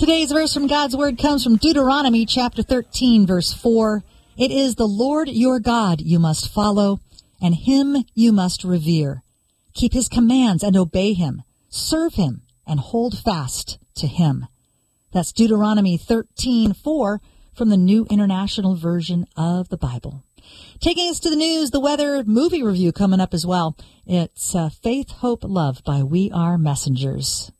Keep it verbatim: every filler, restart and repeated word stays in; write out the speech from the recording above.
Today's verse from God's Word comes from Deuteronomy chapter thirteen, verse four. It is the Lord your God you must follow, and him you must revere. Keep his commands and obey him. Serve him and hold fast to him. That's Deuteronomy thirteen four from the New International Version of the Bible. Taking us to the news, the weather, movie review coming up as well. It's uh, Faith, Hope, Love by We Are Messengers.